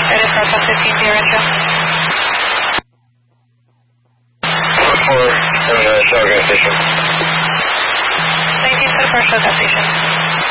That is Delta 15 Rancho. For Shell gas station. Thank you for the Shell gas station.